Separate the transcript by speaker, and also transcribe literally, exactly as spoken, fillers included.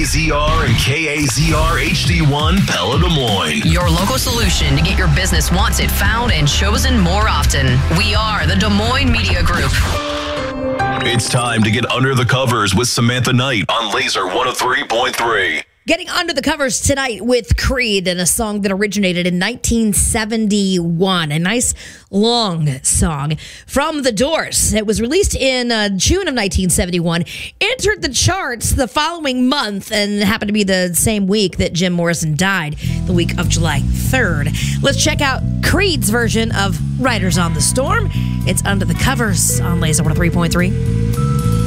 Speaker 1: A Z R and K A Z R H D one Pella Des Moines.
Speaker 2: Your local solution to get your business once it found and chosen more often. We are the Des Moines Media Group.
Speaker 1: It's time to get under the covers with Samantha Knight on Laser one oh three point three.
Speaker 3: Getting under the covers tonight with Creed and a song that originated in nineteen seventy-one. A nice long song from The Doors. It was released in uh, June of nineteen seventy-one, entered the charts the following month, and happened to be the same week that Jim Morrison died, the week of July third. Let's check out Creed's version of Riders on the Storm. It's Under the Covers on Laser one oh three point three.